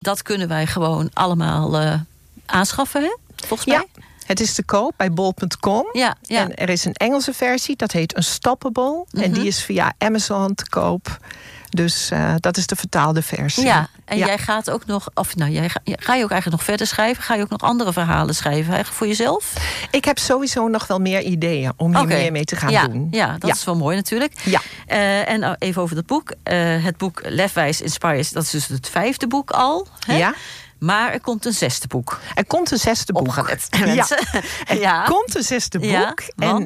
Dat kunnen wij gewoon allemaal aanschaffen, hè? Volgens mij. Het is te koop bij bol.com. Ja. En er is een Engelse versie, dat heet Unstoppable. En die is via Amazon te koop. Dus dat is de vertaalde versie. Ja, en jij gaat ook nog... ga je ook eigenlijk nog verder schrijven? Ga je ook nog andere verhalen schrijven eigenlijk voor jezelf? Ik heb sowieso nog wel meer ideeën om hier meer mee te gaan doen. Ja, dat is wel mooi natuurlijk. Ja. En even over dat boek. Het boek Lefwijs Inspires, dat is dus het 5e boek al. Hè? Ja. Maar er komt een 6e boek. Er komt een 6e boek. Opgelet, mensen. Er komt een 6e boek.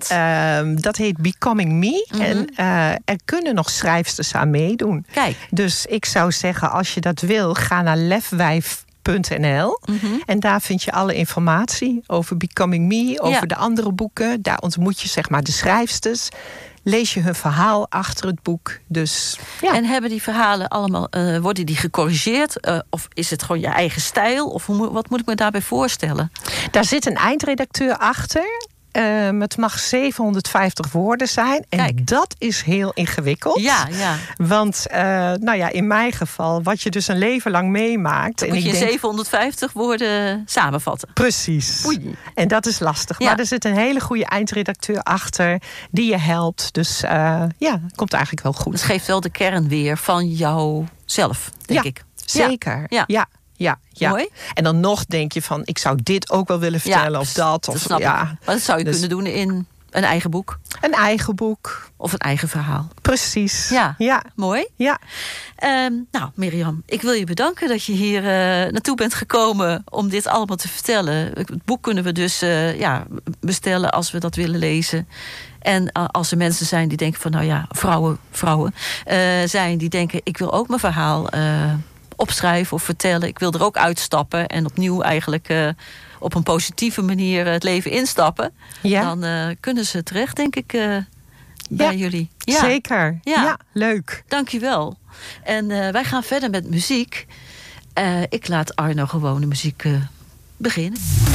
En dat heet Becoming Me. En er kunnen nog schrijfsters aan meedoen. Kijk. Dus ik zou zeggen, als je dat wil, ga naar lefwijf.nl. En daar vind je alle informatie over Becoming Me, over de andere boeken. Daar ontmoet je zeg maar de schrijfsters. Lees je hun verhaal achter het boek. Dus, En hebben die verhalen allemaal, worden die gecorrigeerd? Of is het gewoon je eigen stijl? Of wat moet ik me daarbij voorstellen? Daar zit een eindredacteur achter. Het mag 750 woorden zijn. En Kijk. Dat is heel ingewikkeld. Ja. Want in mijn geval, wat je dus een leven lang meemaakt. Dan moet je 750 woorden samenvatten. Precies. Oei. En dat is lastig. Ja. Maar er zit een hele goede eindredacteur achter die je helpt. Dus het komt eigenlijk wel goed. Het geeft wel de kern weer van jouzelf, denk ik. Zeker. Ja. Mooi. En dan nog denk je van, ik zou dit ook wel willen vertellen of dat. Dat snap ik. Maar dat zou je kunnen doen in een eigen boek. Een eigen boek. Of een eigen verhaal. Precies. Ja. Mooi. Ja. Mirjam, ik wil je bedanken dat je hier naartoe bent gekomen om dit allemaal te vertellen. Het boek kunnen we dus bestellen als we dat willen lezen. En als er mensen zijn die denken van, vrouwen zijn die denken, ik wil ook mijn verhaal opschrijven of vertellen. Ik wil er ook uitstappen en opnieuw eigenlijk op een positieve manier het leven instappen. Ja. Dan kunnen ze terecht, denk ik, bij jullie. Ja. Zeker. Ja, leuk. Dank je wel. En wij gaan verder met muziek. Ik laat Arno gewoon de muziek beginnen.